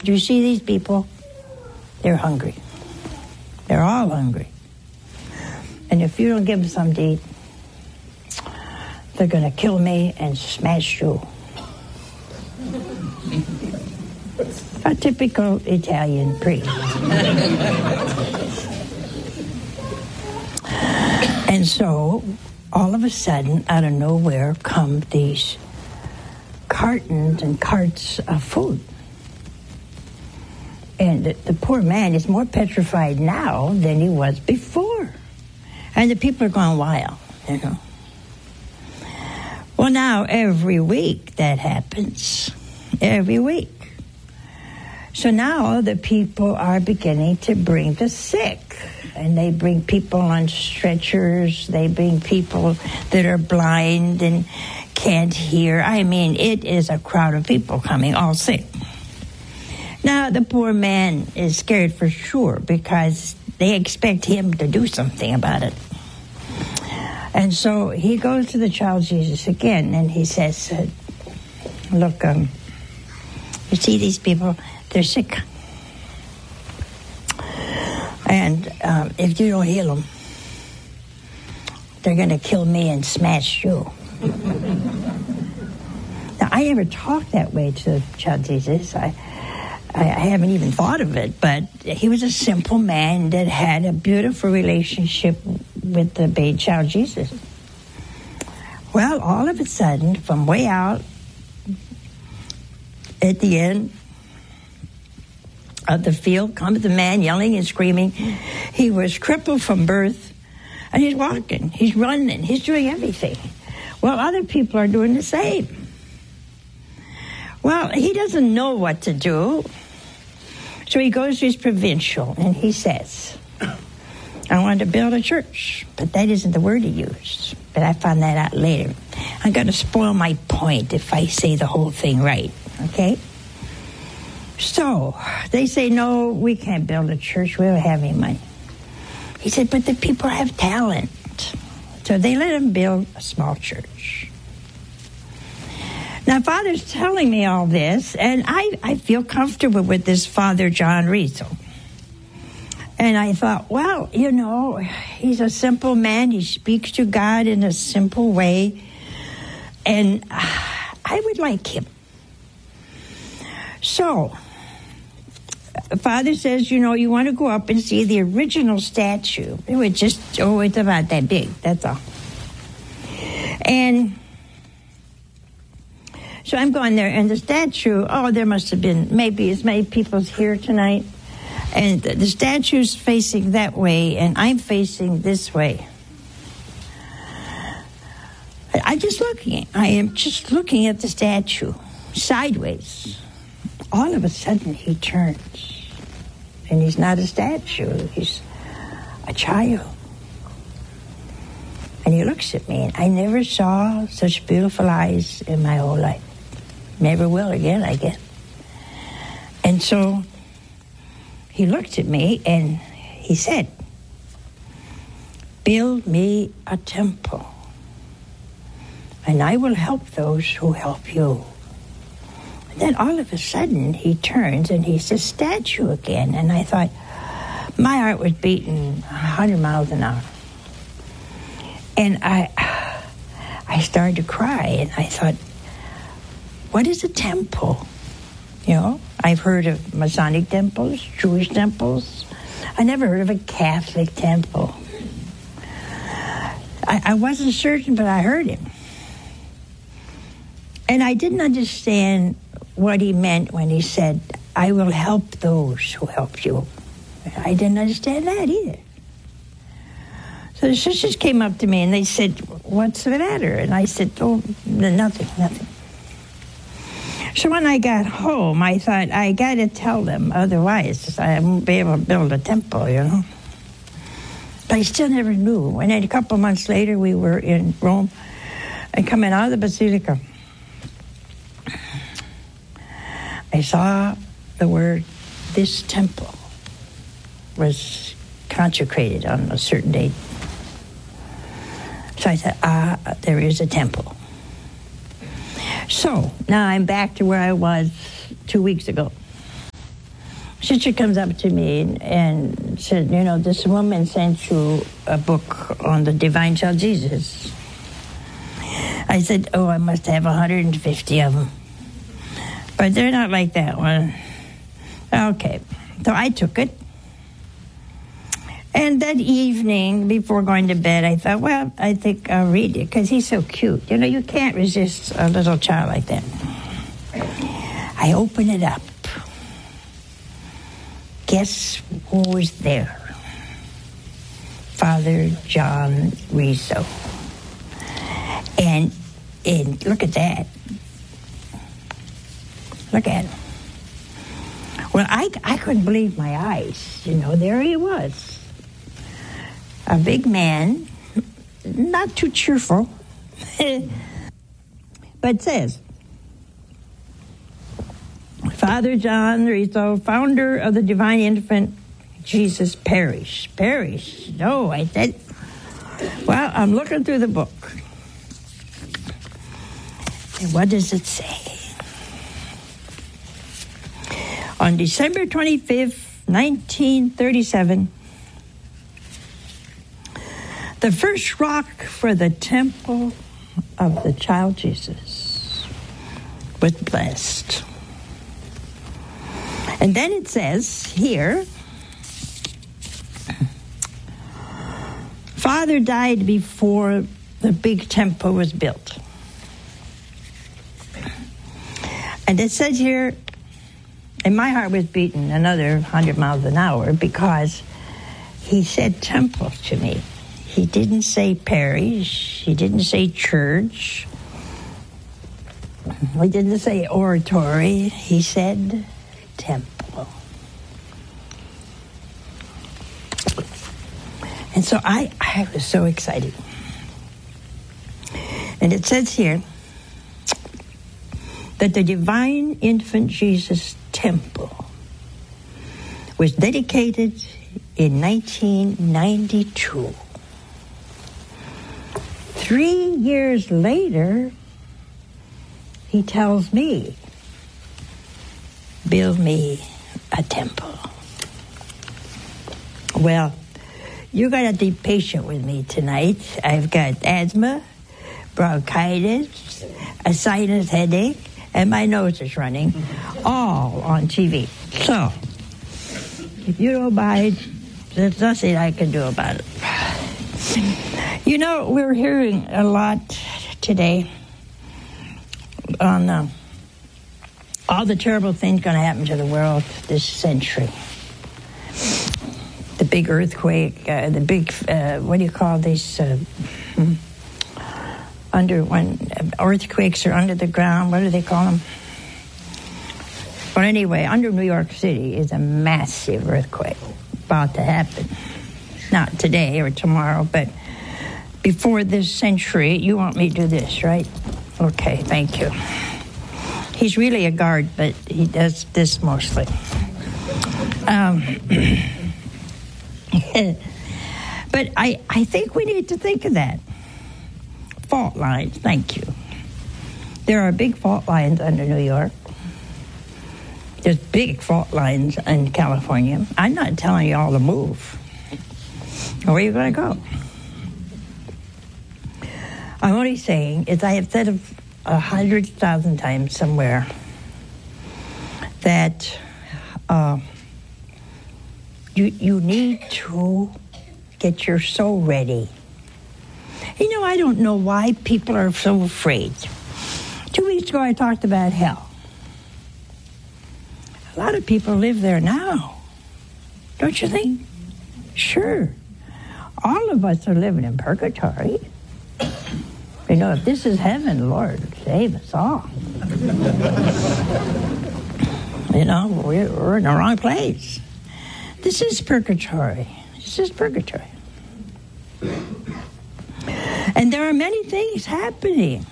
Do you see these people? They're hungry. They're all hungry. And if you don't give them something to eat, they're going to kill me and smash you. A typical Italian priest. And so, all of a sudden, out of nowhere, come these cartons and carts of food. And the poor man is more petrified now than he was before. And the people are going wild, you know. Well, now, every week that happens. Every week. So now the people are beginning to bring the sick. And they bring people on stretchers. They bring people that are blind and can't hear. I mean, it is a crowd of people coming, all sick. Now, the poor man is scared for sure because they expect him to do something about it. And so he goes to the child Jesus again, and he says, look, you see these people? They're sick. And if you don't heal them, they're going to kill me and smash you. Now, I never talked that way to child Jesus. I haven't even thought of it, but he was a simple man that had a beautiful relationship with the babe child Jesus. Well, all of a sudden, from way out at the end of the field comes the man yelling and screaming. He was crippled from birth, and he's walking, he's running, he's doing everything. Well, other people are doing the same. Well, he doesn't know what to do. So he goes to his provincial, and he says, I want to build a church. But that isn't the word he used. But I found that out later. I'm going to spoil my point if I say the whole thing right, okay? So they say, no, we can't build a church. We don't have any money. He said, but the people have talent. So they let him build a small church. Now, Father's telling me all this, and I feel comfortable with this Father John Riesel. And I thought, well, you know, he's a simple man. He speaks to God in a simple way. And I would like him. So, Father says, you know, you want to go up and see the original statue. It was just, it's about that big, that's all. And so I'm going there, and the statue, there must have been maybe as many people here tonight. And the statue's facing that way, and I'm facing this way. I am just looking at the statue, sideways. All of a sudden, he turns, and he's not a statue, he's a child. And he looks at me, and I never saw such beautiful eyes in my whole life. Never will again, I guess. And so he looked at me, and he said, build me a temple, and I will help those who help you. And then all of a sudden, he turns, and he's a statue again. And I thought, my heart was beating 100 miles an hour. And I started to cry, and I thought, what is a temple? You know, I've heard of Masonic temples, Jewish temples. I never heard of a Catholic temple. I wasn't certain, but I heard him. And I didn't understand what he meant when he said, I will help those who help you. I didn't understand that either. So the sisters came up to me and they said, what's the matter? And I said, nothing. So when I got home, I thought, I got to tell them, otherwise I won't be able to build a temple, you know. But I still never knew. And then a couple months later, we were in Rome, and coming out of the Basilica, I saw the word, this temple was consecrated on a certain date. So I said, there is a temple. So now I'm back to where I was 2 weeks ago. Sister comes up to me and said, this woman sent you a book on the divine child Jesus. I said, I must have 150 of them. But they're not like that one. Okay, so I took it. And that evening, before going to bed, I thought, well, I think I'll read it, because he's so cute. You can't resist a little child like that. I open it up. Guess who was there? Father John Rizzo. And look at that. Look at him. Well, I couldn't believe my eyes. There he was. A big man, not too cheerful, but it says, Father John Rizzo, founder of the Divine Infant Jesus Parish. Parish? No, I said. Well, I'm looking through the book. And what does it say? On December 25th, 1937, the first rock for the temple of the child Jesus was blessed. And then it says here, Father died before the big temple was built. And it says here, and my heart was beating another 100 miles an hour, because he said temple to me. He didn't say parish. He didn't say church. He didn't say oratory. He said temple. And so I was so excited. And it says here that the Divine Infant Jesus Temple was dedicated in 1992. 3 years later, he tells me, build me a temple. Well, you got to be patient with me tonight. I've got asthma, bronchitis, a sinus headache, and my nose is running, all on TV. So, if you don't mind, there's nothing I can do about it. We're hearing a lot today on all the terrible things going to happen to the world this century. The big earthquake, the big, what do you call these, when earthquakes are under the ground, what do they call them? But anyway, under New York City is a massive earthquake about to happen. Not today or tomorrow, but before this century. You want me to do this, right? Okay, thank you. He's really a guard, but he does this mostly. But I think we need to think of that. Fault lines, thank you. There are big fault lines under New York. There's big fault lines in California. I'm not telling you all to move. Where are you going to go? I'm only saying, as I have said 100,000 times somewhere, that you need to get your soul ready. I don't know why people are so afraid. 2 weeks ago, I talked about hell. A lot of people live there now. Don't you think? Sure. All of us are living in purgatory. If this is heaven, Lord, save us all. We're in the wrong place. This is purgatory. This is purgatory. And there are many things happening.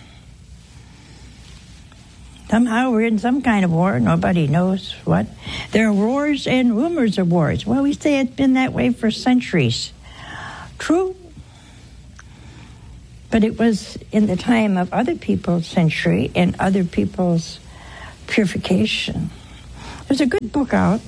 Somehow we're in some kind of war. Nobody knows what. There are wars and rumors of wars. Well, we say it's been that way for centuries. True. But it was in the time of other people's century and other people's purification. There's a good book out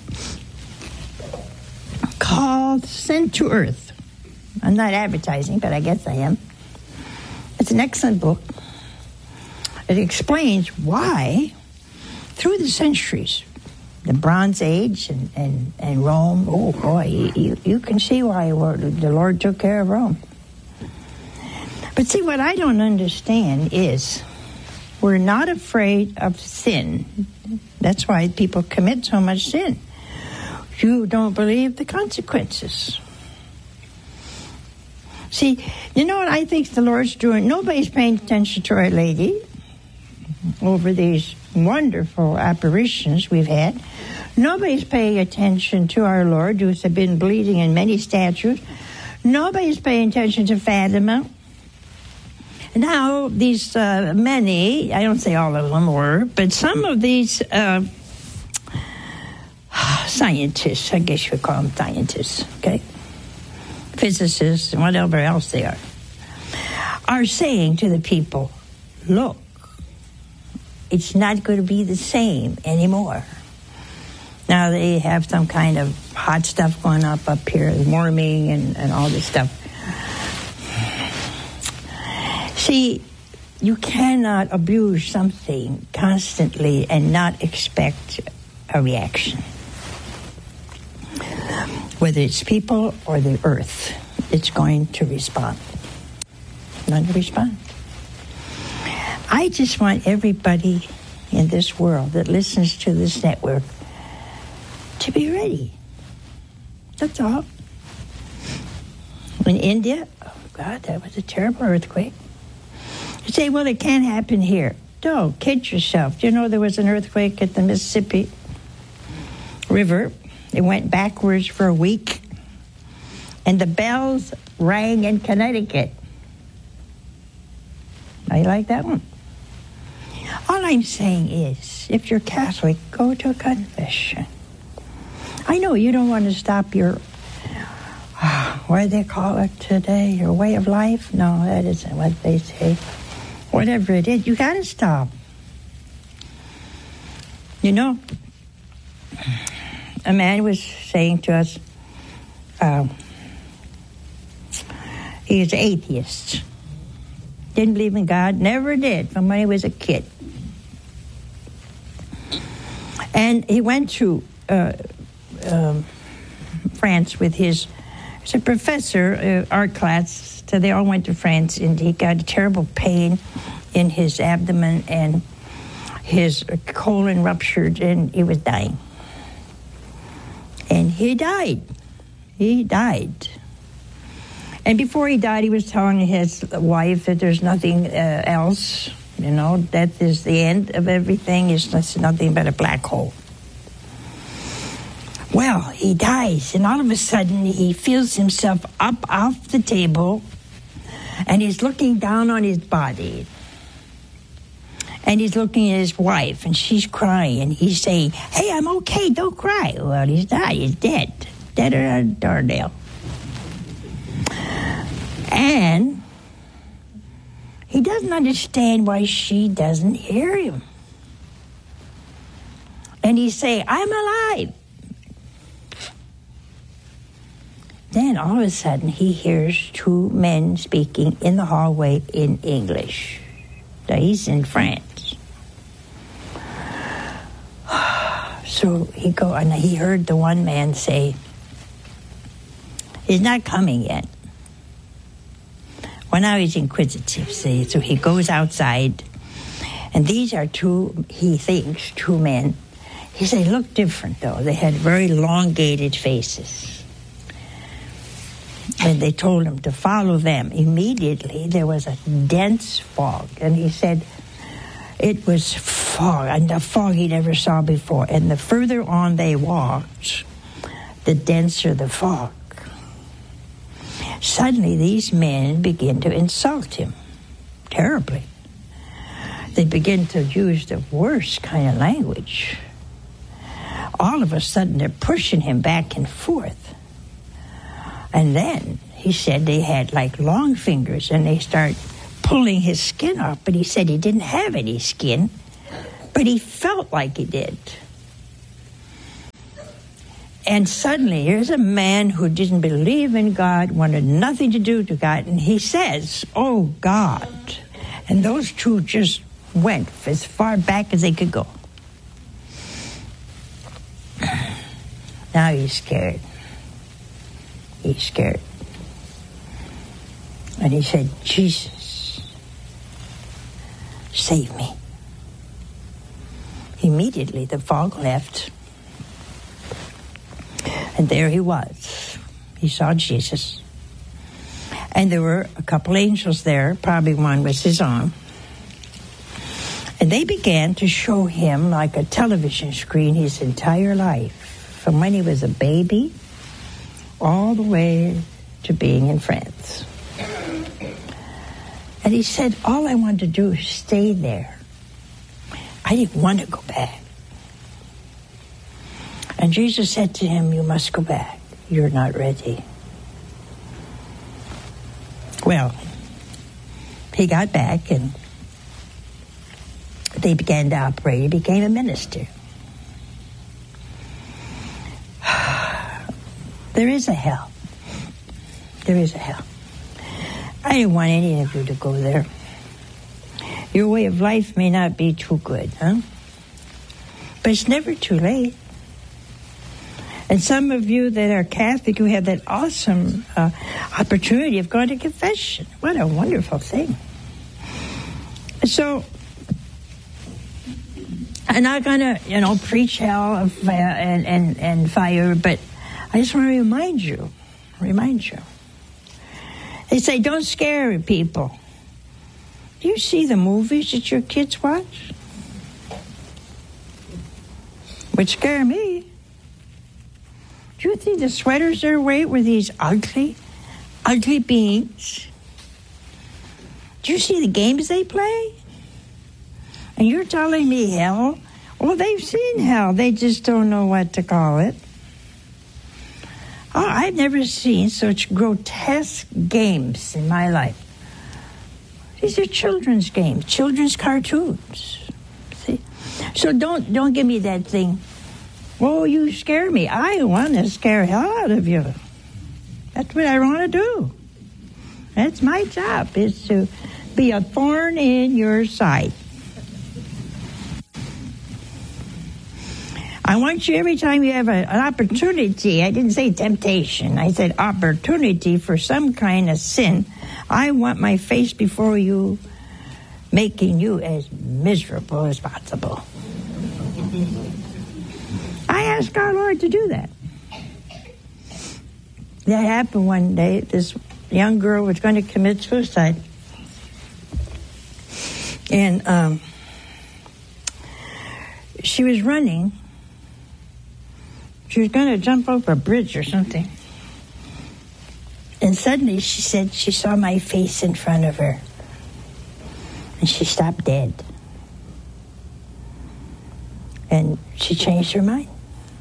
called Sent to Earth. I'm not advertising, but I guess I am. It's an excellent book. It explains why, through the centuries, the Bronze Age and Rome, oh boy, you can see why the Lord took care of Rome. But see, what I don't understand is we're not afraid of sin. That's why people commit so much sin. You don't believe the consequences. See, you know what I think the Lord's doing? Nobody's paying attention to Our Lady over these wonderful apparitions we've had. Nobody's paying attention to our Lord, who's been bleeding in many statues. Nobody's paying attention to Fatima. Now, these many, I don't say all of them were, but some of these scientists, I guess you would call them scientists, okay? Physicists and whatever else they are saying to the people, look, it's not going to be the same anymore. Now they have some kind of hot stuff going up here, warming and all this stuff. See, you cannot abuse something constantly and not expect a reaction. Whether it's people or the earth, it's going to respond. Not to respond. I just want everybody in this world that listens to this network to be ready. That's all. In India, oh God, that was a terrible earthquake. You say, well, it can't happen here. Don't kid yourself. You know there was an earthquake at the Mississippi River. It went backwards for a week, and the bells rang in Connecticut. I like that one. All I'm saying is, if you're Catholic, go to a confession. I know you don't want to stop your, what do they call it today, your way of life? No, that isn't what they say. Whatever it is, you got to stop. You know, a man was saying to us, he is atheist. Didn't believe in God, never did, from when he was a kid. And he went to France with his a professor, art class, so they all went to France, and he got a terrible pain in his abdomen, and his colon ruptured, and he was dying. And he died. He died. And before he died, he was telling his wife that there's nothing else. You know, death is the end of everything. It's nothing but a black hole. Well, he dies, and all of a sudden, he feels himself up off the table, and he's looking down on his body. And he's looking at his wife, and she's crying, and he's saying, hey, I'm okay, don't cry. Well, he's not, he's dead. Dead as a doornail. And he doesn't understand why she doesn't hear him. And he's saying, I'm alive. Then all of a sudden he hears two men speaking in the hallway in English. Now he's in France. So he heard the one man say, he's not coming yet. Well, now he's inquisitive, see, so he goes outside, and these are he thinks, two men. He said, they look different, though. They had very elongated faces. And they told him to follow them. Immediately, there was a dense fog, and he said it was fog, and a fog he never saw before. And the further on they walked, the denser the fog. Suddenly, these men begin to insult him terribly. They begin to use the worst kind of language. All of a sudden, they're pushing him back and forth. And then, he said they had like long fingers, and they start pulling his skin off. But he said he didn't have any skin, but he felt like he did. And suddenly, here's a man who didn't believe in God, wanted nothing to do to God, and he says, "Oh, God." And those two just went as far back as they could go. Now he's scared. He's scared. And he said, "Jesus, save me." Immediately the fog left. And there he was. He saw Jesus. And there were a couple angels there. Probably one was his arm. And they began to show him, like a television screen, his entire life. From when he was a baby all the way to being in France. And he said, all I wanted to do is stay there. I didn't want to go back. And Jesus said to him, "You must go back. You're not ready." Well, he got back and they began to operate. He became a minister. There is a hell. There is a hell. I didn't want any of you to go there. Your way of life may not be too good, huh? But it's never too late. And some of you that are Catholic, who have that awesome opportunity of going to confession. What a wonderful thing. So, I'm not going to, preach hell and fire, but I just want to remind you. They say, don't scare people. Do you see the movies that your kids watch? Would scare me. Do you think the sweaters they're wearing were these ugly beings? Do you see the games they play? And you're telling me hell? Well, they've seen hell. They just don't know what to call it. Oh, I've never seen such grotesque games in my life. These are children's games, children's cartoons. See? So don't give me that thing. Oh, you scare me. I want to scare hell out of you. That's what I want to do. That's my job, is to be a thorn in your side. I want you, every time you have an opportunity, I didn't say temptation, I said opportunity for some kind of sin, I want my face before you, making you as miserable as possible. I asked our Lord to do that. That happened one day. This young girl was going to commit suicide. And she was running. She was going to jump over a bridge or something. And suddenly she said she saw my face in front of her. And she stopped dead. And she changed her mind.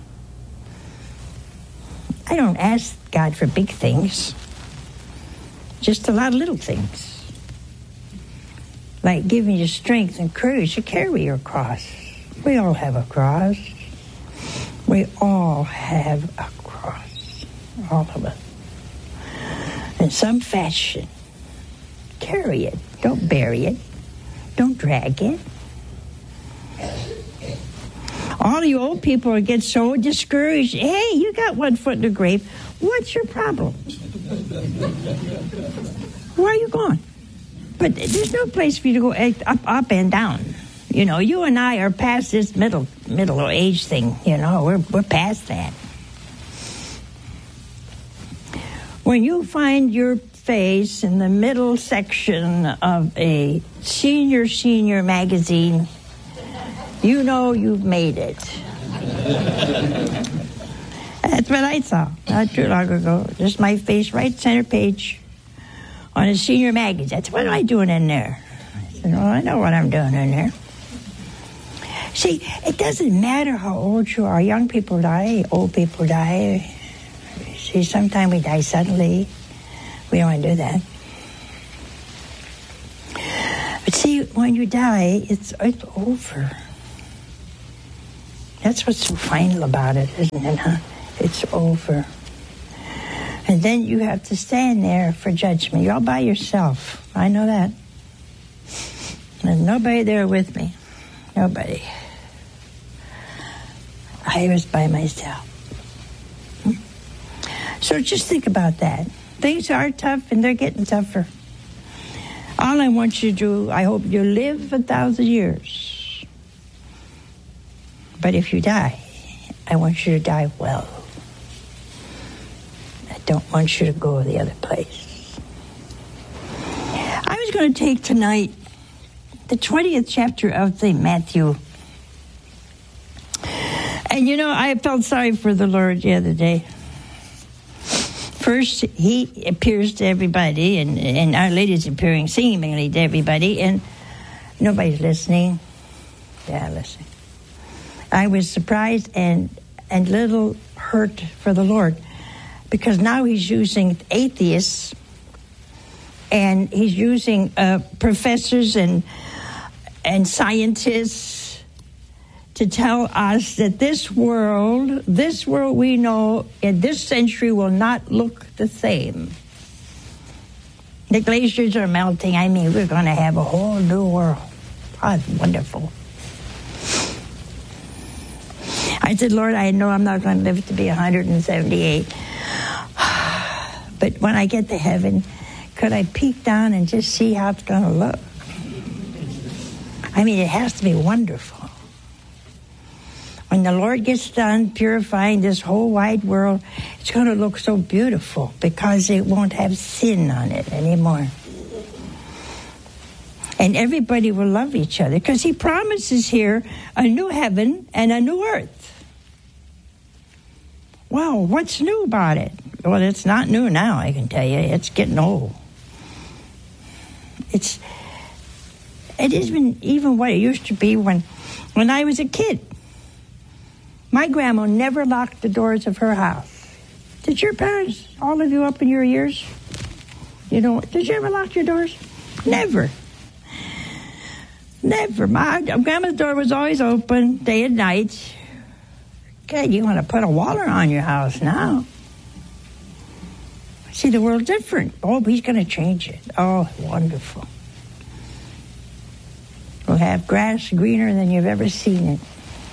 I don't ask God for big things. Just a lot of little things. Like giving you strength and courage to carry your cross. We all have a cross. We all have a cross. All of us. In some fashion. Carry it. Don't bury it. Don't drag it. All you old people get so discouraged. Hey, you got one foot in the grave. What's your problem? Where are you going? But there's no place for you to go up and down. You know, you and I are past this middle age thing. You know, we're past that. When you find your face in the middle section of a senior magazine, you know you've made it. That's what I saw not too long ago. Just my face, right center page on a senior magazine. That's what am I doing in there? I said, well, I know what I'm doing in there. See, it doesn't matter how old you are. Young people die, old people die. See, sometimes we die suddenly. We don't want to do that. But see, when you die, it's over. That's what's so final about it, isn't it, huh? It's over. And then you have to stand there for judgment. You're all by yourself. I know that. There's nobody there with me. Nobody. I was by myself. So just think about that. Things are tough, and they're getting tougher. All I want you to do, I hope you live 1,000 years. But if you die, I want you to die well. I don't want you to go the other place. I was going to take tonight the 20th chapter of St. Matthew. And you know, I felt sorry for the Lord the other day. First, he appears to everybody, and Our Lady's appearing seemingly to everybody, and nobody's listening. Yeah, listening. I was surprised and little hurt for the Lord, because now he's using atheists, and he's using professors and scientists to tell us that this world we know in this century will not look the same. The glaciers are melting. I mean, we're going to have a whole new world. Oh, it's wonderful. I said, Lord, I know I'm not going to live to be 178. But when I get to heaven, could I peek down and just see how it's going to look? I mean, it has to be wonderful. When the Lord gets done purifying this whole wide world, it's going to look so beautiful because it won't have sin on it anymore. And everybody will love each other because he promises here a new heaven and a new earth. Well, what's new about it? Well, it's not new now, I can tell you. It's getting old. It isn't even what it used to be when I was a kid. My grandma never locked the doors of her house. Did your parents, all of you up in your years, did you ever lock your doors? Never. Never. My grandma's door was always open, day and night. God, you want to put a waller on your house now. See, the world's different. Oh, he's going to change it. Oh, wonderful. We'll have grass greener than you've ever seen it.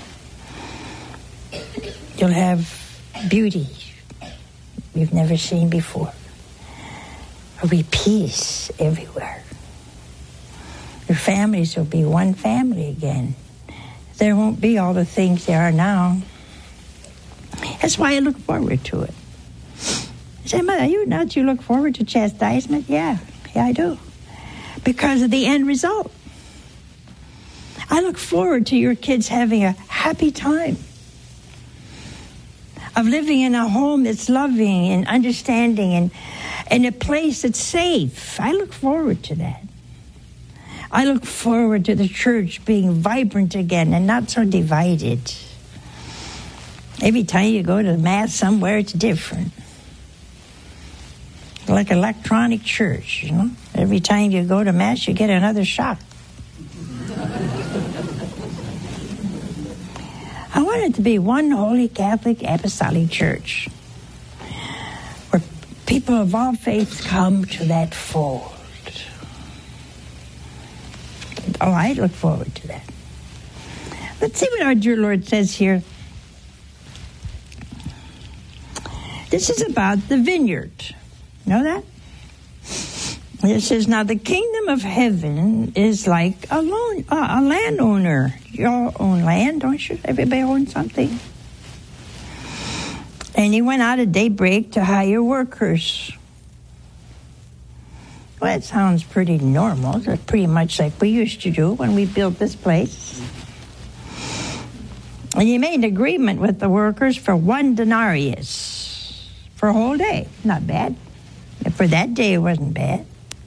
You'll have beauty you've never seen before. There'll be peace everywhere. Your families will be one family again. There won't be all the things there are now. That's why I look forward to it. I say, Mother, you look forward to chastisement? Yeah, I do. Because of the end result. I look forward to your kids having a happy time. Of living in a home that's loving and understanding and in a place that's safe. I look forward to that. I look forward to the church being vibrant again and not so divided. Every time you go to Mass somewhere, it's different. Like electronic church, Every time you go to Mass, you get another shock. I want it to be one holy Catholic apostolic church where people of all faiths come to that fold. Oh, I look forward to that. Let's see what our dear Lord says here. This is about the vineyard. Know that? It says, now the kingdom of heaven is like a landowner. You all own land, don't you? Everybody owns something. And he went out at daybreak to hire workers. Well, that sounds pretty normal. It's pretty much like we used to do when we built this place. And he made an agreement with the workers for 1 denarius for a whole day. Not bad. For that day, it wasn't bad.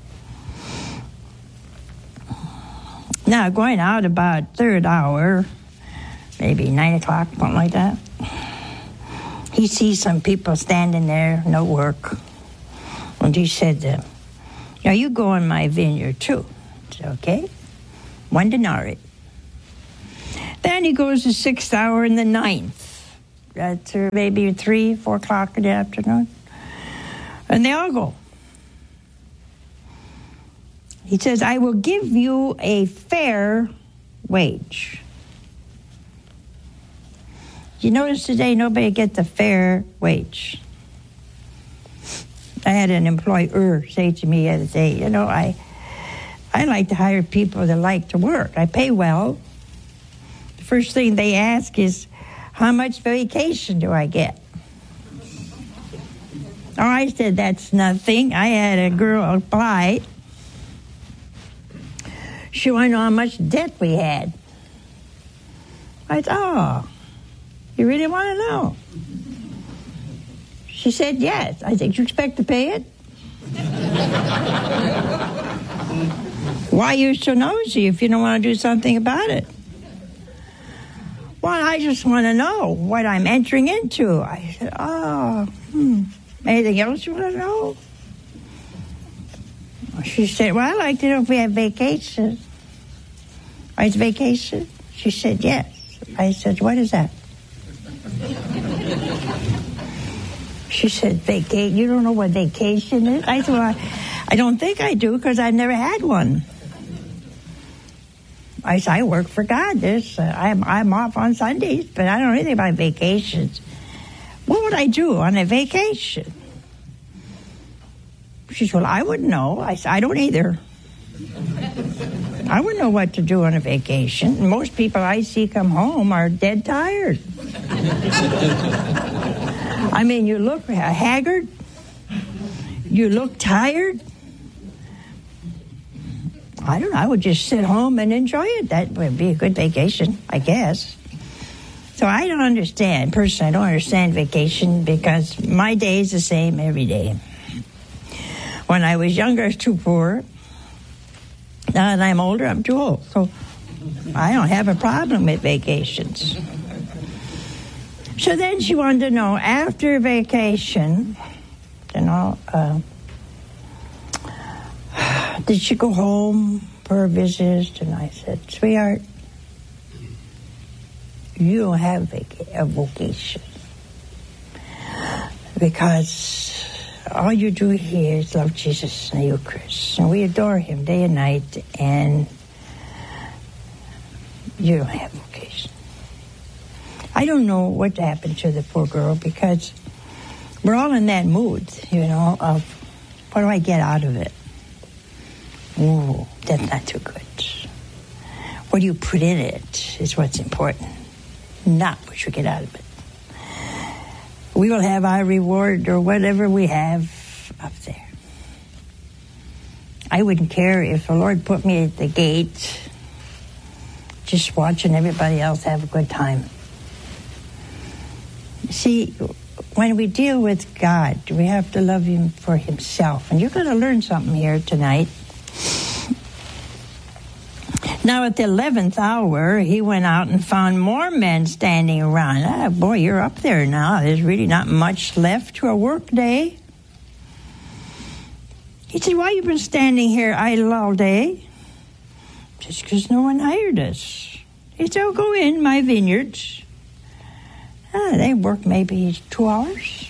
Now, going out about third hour, maybe 9 o'clock, something like that, he sees some people standing there, no work. And he said, now you go in my vineyard too. I said, okay, 1 denarii. Then he goes the 6th hour and the 9th. at maybe 3, 4 o'clock in the afternoon. And they all go. He says, I will give you a fair wage. You notice today nobody gets a fair wage. I had an employer say to me the other day, I like to hire people that like to work. I pay well. The first thing they ask is, how much vacation do I get? Oh, I said, that's nothing. I had a girl apply. She wanted to know how much debt we had. I said, oh, you really want to know? She said, yes. I said, you expect to pay it? Why are you so nosy if you don't want to do something about it? Well, I just want to know what I'm entering into. I said, anything else you want to know? She said, well, I'd like to know if we have vacation. I said, vacation? She said, yes. I said, what is that? She said, you don't know what vacation is? I said, well, I don't think I do because I've never had one. I said, I work for God. I'm off on Sundays, but I don't know anything about vacations. What would I do on a vacation? She said, well, I wouldn't know. I said, I don't either. I wouldn't know what to do on a vacation. Most people I see come home are dead tired. I mean, you look haggard. You look tired. I don't know. I would just sit home and enjoy it. That would be a good vacation, I guess. So I don't understand. Personally, I don't understand vacation because my day is the same every day. When I was younger, I was too poor. Now that I'm older, I'm too old. So I don't have a problem with vacations. So then she wanted to know, after vacation, did she go home for her visit? And I said, sweetheart, you don't have a vocation. Because all you do here is love Jesus and the Eucharist. And we adore him day and night, and you don't have a vocation. I don't know what happened to the poor girl because we're all in that mood, of what do I get out of it? Ooh, that's not too good. What do you put in it is what's important, not what you get out of it. We will have our reward or whatever we have up there. I wouldn't care if the Lord put me at the gate just watching everybody else have a good time. See, when we deal with God, we have to love him for himself. And you're going to learn something here tonight. Now, at the 11th hour, he went out and found more men standing around. Ah, boy, you're up there now. There's really not much left to a work day. He said, why you been standing here idle all day? Just because no one hired us. He said, I'll go in my vineyards. They work maybe 2 hours.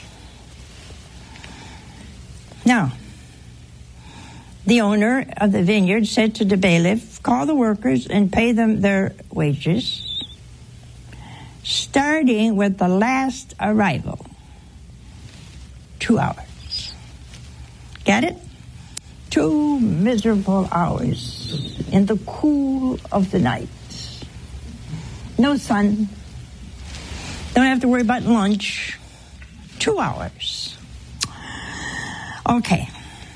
Now, the owner of the vineyard said to the bailiff, call the workers and pay them their wages, starting with the last arrival. 2 hours. Got it? 2 miserable hours in the cool of the night. No sun. Don't have to worry about lunch. 2 hours. Okay.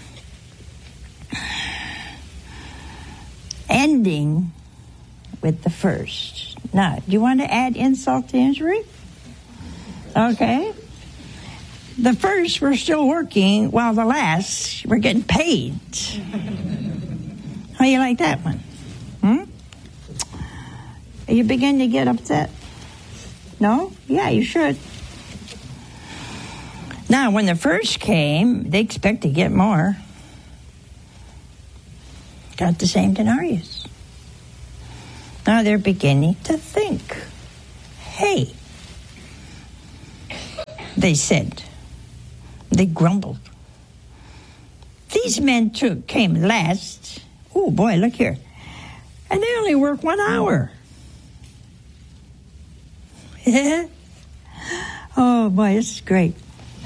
Ending with the first. Now, do you want to add insult to injury? Okay. The first were still working while the last were getting paid. How you like that one? You begin to get upset? No? Yeah, you should. Now, when the first came, they expect to get more. Got the same denarius. Now they're beginning to think, hey, they said. They grumbled. These men came last. Oh, boy, look here. And they only work 1 hour. Yeah. Oh, boy, this is great.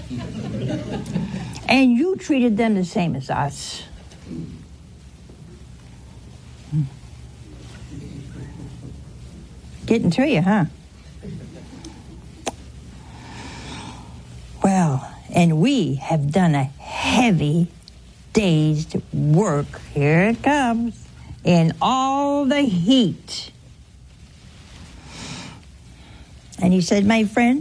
And you treated them the same as us. Getting to you, huh? Well, and we have done a heavy day's work. Here it comes. In all the heat. And he said, my friend,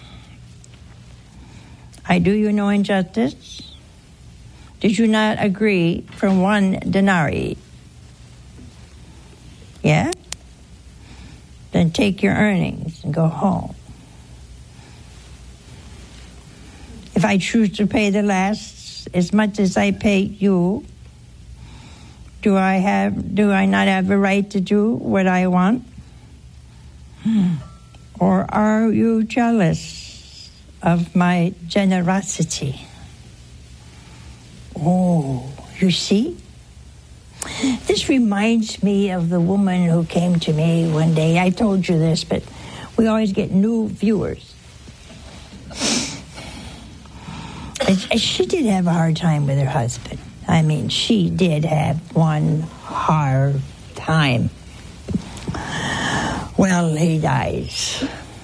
I do you no injustice. Did you not agree for 1 denarii? Yeah? Then take your earnings and go home. If I choose to pay the last as much as I pay you, do I not have a right to do what I want? Or are you jealous of my generosity? Oh, you see? This reminds me of the woman who came to me one day. I told you this, but we always get new viewers. And she did have a hard time with her husband. I mean, she did have one hard time. Well, he dies.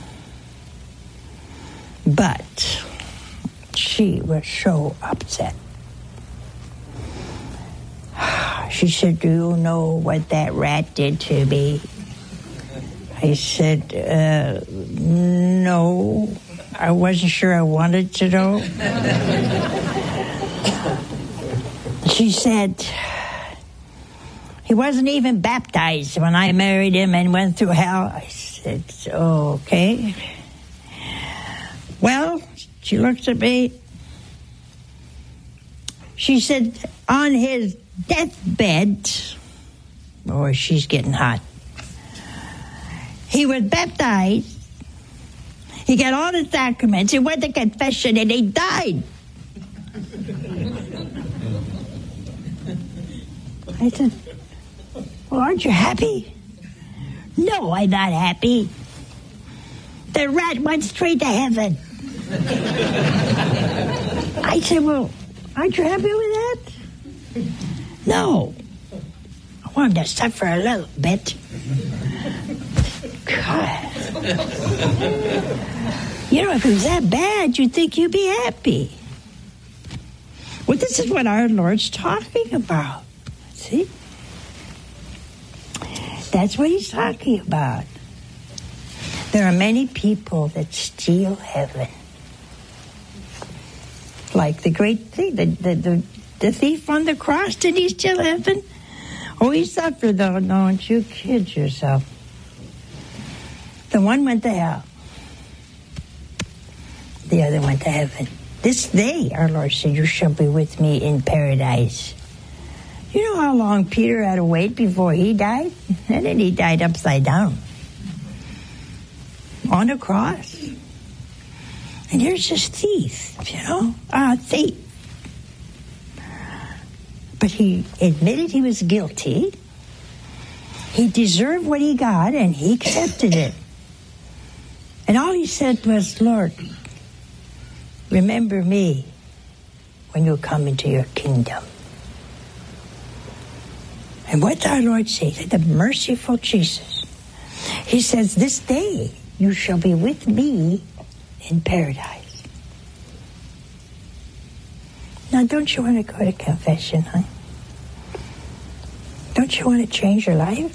But she was so upset. She said, do you know what that rat did to me? I said, no. I wasn't sure I wanted to know. She said, he wasn't even baptized when I married him and went through hell. I said, okay. Well, she looked at me. She said, on his deathbed, boy, she's getting hot. He was baptized. He got all the sacraments. He went to confession and he died. I said, well, aren't you happy? No, I'm not happy. The rat went straight to heaven. I said, well, aren't you happy with that? No. I want him to suffer a little bit. God. You know, if it was that bad, you'd think you'd be happy. Well, this is what our Lord's talking about. See? That's what he's talking about. There are many people that steal heaven. Like the great thief, the thief on the cross, did he steal heaven? Oh, he suffered, though. Don't you kid yourself. The one went to hell. The other went to heaven. This day, our Lord said, you shall be with me in paradise. You know how long Peter had to wait before he died? And then he died upside down. On a cross. And here's this thief, you know, a thief. But he admitted he was guilty. He deserved what he got, and he accepted it. And all he said was, Lord, remember me when you come into your kingdom. And what did our Lord say? The merciful Jesus. He says, this day you shall be with me in paradise. Now, don't you want to go to confession, huh? Don't you want to change your life?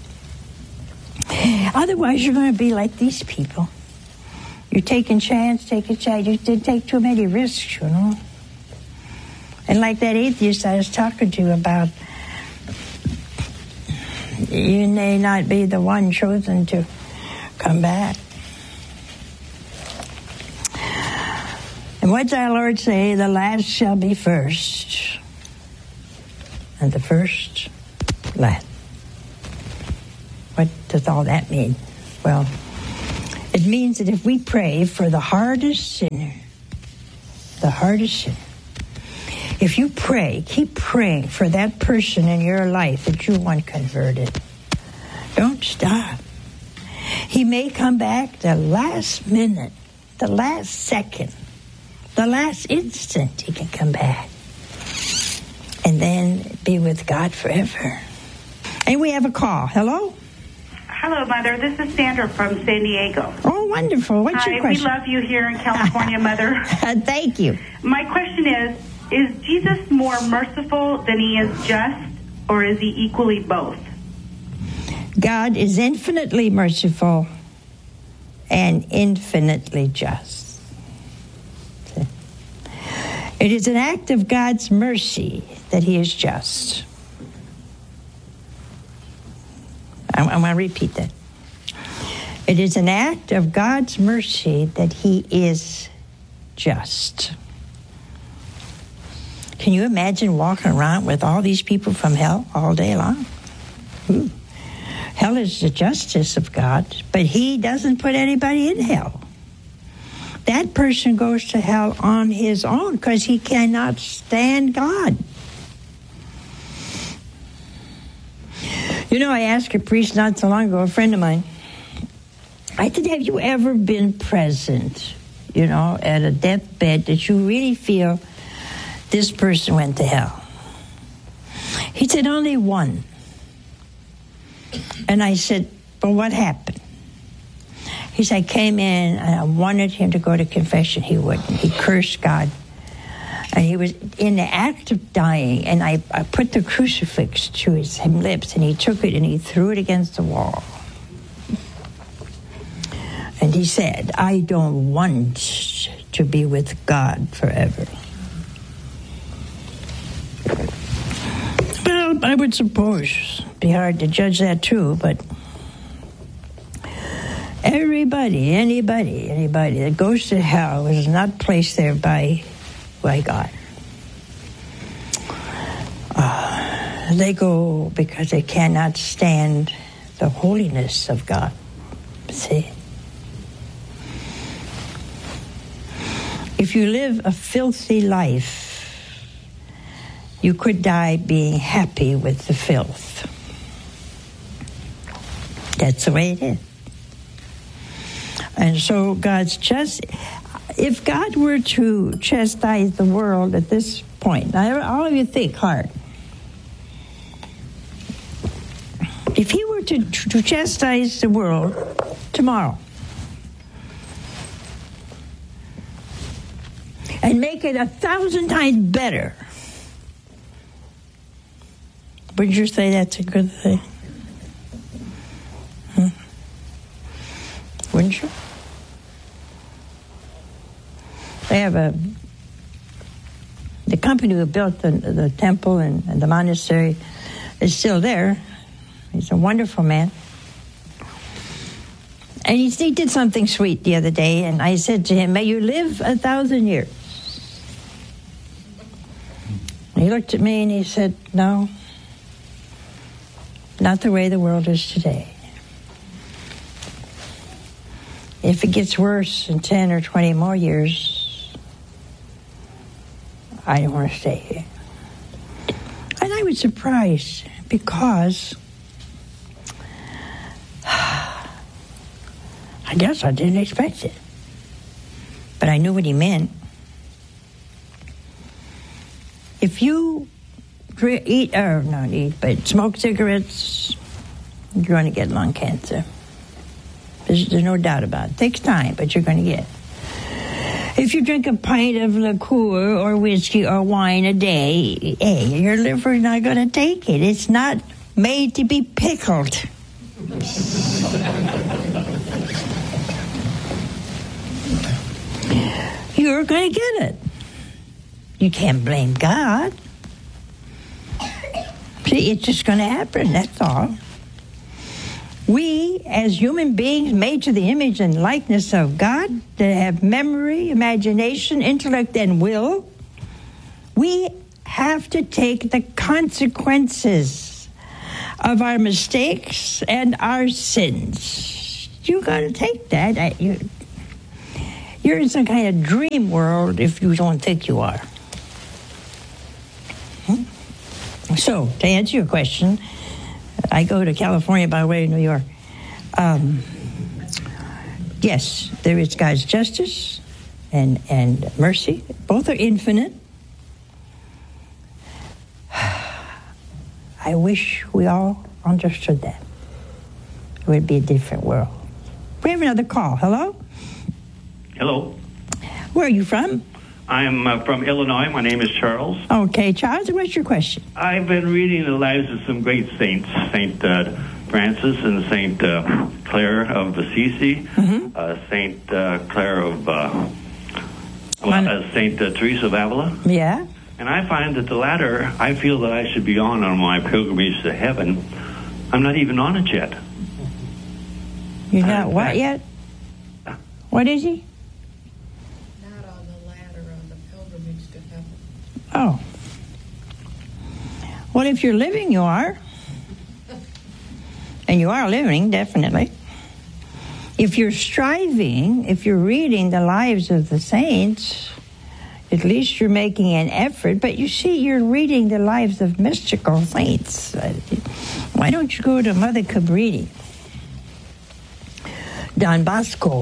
Otherwise, you're going to be like these people. You're taking chance. You didn't take too many risks, you know. And like that atheist I was talking to you about, you may not be the one chosen to come back. And what does our Lord say? The last shall be first, and the first last. What does all that mean? Well, it means that if we pray for the hardest sinner, if you pray, keep praying for that person in your life that you want converted. Don't stop. He may come back the last minute, the last second, the last instant he can come back. And then be with God forever. And we have a call. Hello? Hello, Mother. This is Sandra from San Diego. Oh, wonderful. What's your question? We love you here in California, Mother. Thank you. My question is Jesus more merciful than he is just, or is he equally both? God is infinitely merciful and infinitely just. It is an act of God's mercy that he is just. I'm going to repeat that. It is an act of God's mercy that he is just. Can you imagine walking around with all these people from hell all day long? Ooh. Hell is the justice of God, but he doesn't put anybody in hell. That person goes to hell on his own because he cannot stand God. You know, I asked a priest not so long ago, a friend of mine, I said, have you ever been present, at a deathbed that you really feel this person went to hell? He said, only one. And I said, well, what happened? He said, I came in and I wanted him to go to confession. He wouldn't. He cursed God. And he was in the act of dying, and I put the crucifix to his lips, and he took it and he threw it against the wall. And he said, I don't want to be with God forever. Well, I would suppose it'd be hard to judge that too, but anybody that goes to hell is not placed there by God. They go because they cannot stand the holiness of God. See? If you live a filthy life, you could die being happy with the filth. That's the way it is. And so God's just... If God were to chastise the world at this point, now all of you think hard. If he were to chastise the world tomorrow and make it 1,000 times better, would you say that's a good thing? Wouldn't you? They have the company who built the temple and the monastery is still there. He's a wonderful man. And he did something sweet the other day, and I said to him, may you live 1,000 years. And he looked at me and he said, no, not the way the world is today. If it gets worse in 10 or 20 more years, I don't want to stay here. And I was surprised because I guess I didn't expect it. But I knew what he meant. If you smoke cigarettes, you're going to get lung cancer. There's no doubt about it. It takes time, but you're going to get it. If you drink a pint of liqueur or whiskey or wine a day, your liver's not going to take it. It's not made to be pickled. You're going to get it. You can't blame God. See, it's just going to happen, that's all. We, as human beings made to the image and likeness of God, that have memory, imagination, intellect, and will, we have to take the consequences of our mistakes and our sins. you got to take that. You're in some kind of dream world if you don't think you are. So, to answer your question, I go to California by way of New York. Yes, there is God's justice and mercy. Both are infinite. I wish we all understood that. It would be a different world. We have another call. Hello? Hello. Where are you from? I'm from Illinois. My name is Charles. Okay, Charles, what's your question? I've been reading the lives of some great saints, Saint Francis and Saint Clare of Assisi, Saint Clare of Saint Teresa of Avila. Yeah. And I find that the latter, I feel that I should be on my pilgrimage to heaven. I'm not even on it yet. You're not what yet? What is he? Oh. Well, if you're living, you are. And you are living, definitely. If you're striving, if you're reading the lives of the saints, at least you're making an effort. But you see, you're reading the lives of mystical saints. Why don't you go to Mother Cabrini? Don Bosco,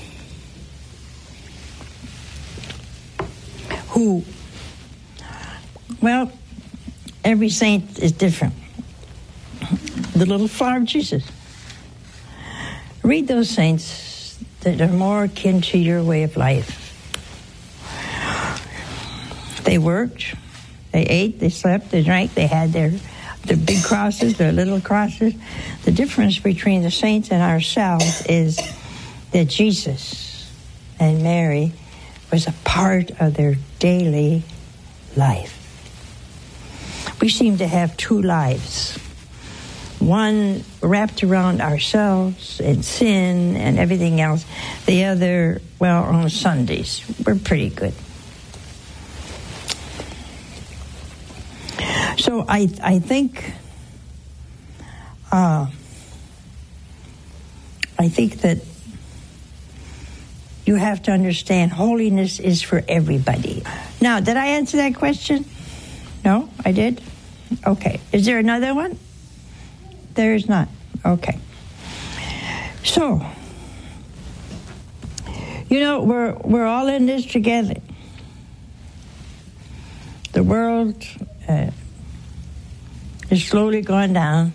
who... Well, every saint is different. The little flower of Jesus. Read those saints that are more akin to your way of life. They worked, they ate, they slept, they drank, they had their big crosses, their little crosses. The difference between the saints and ourselves is that Jesus and Mary was a part of their daily life. We seem to have two lives. One wrapped around ourselves and sin and everything else. The other, well, on Sundays, we're pretty good. So I think that you have to understand holiness is for everybody. Now, did I answer that question? No, I did? Okay. Is there another one? There is not. Okay. So, you know, we're all in this together. The world is slowly going down,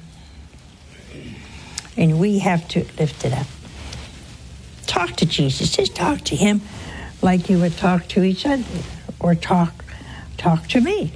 and we have to lift it up. Talk to Jesus. Just talk to him like you would talk to each other, or talk to me.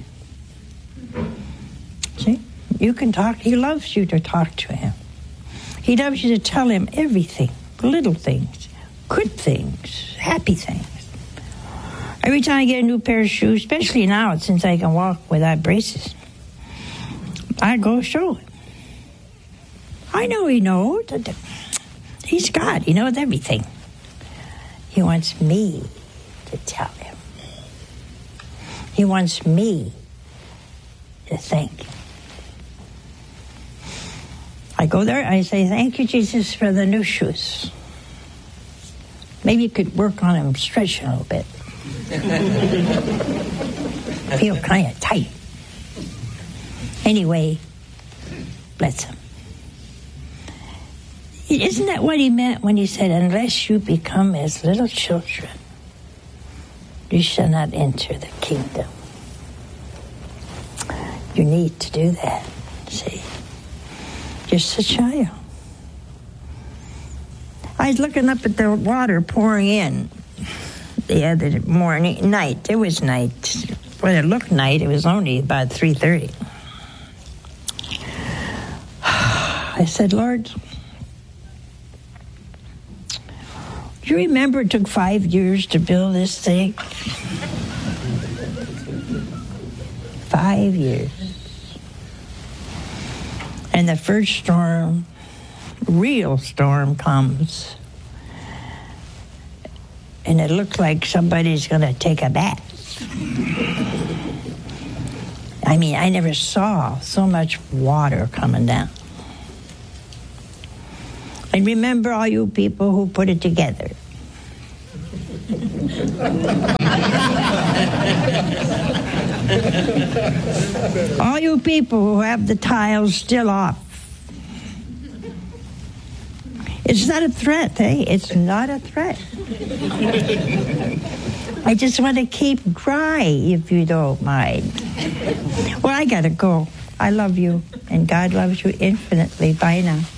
See? You can talk. He loves you to talk to him. He loves you to tell him everything, little things, good things, happy things. Every time I get a new pair of shoes, especially now since I can walk without braces, I go show him. I know he knows. He's God. He knows everything. He wants me to tell him. He wants me to thank him. I go there, I say, thank you, Jesus, for the new shoes. Maybe you could work on them, stretch a little bit. I feel kind of tight. Anyway, bless him. Isn't that what he meant when he said, unless you become as little children, you shall not enter the kingdom? You need to do that, see? Just a child. I was looking up at the water pouring in the other night. It was night. When it looked night, it was only about 3:30. I said, Lord, do you remember it took 5 years to build this thing? 5 years. And the first storm, real storm, comes. And it looks like somebody's going to take a bath. I mean, I never saw so much water coming down. And remember all you people who put it together. All you people who have the tiles still off. It's not a threat, eh? It's not a threat. I just want to keep dry, if you don't mind. Well, I gotta go. I love you, and God loves you infinitely. Bye now.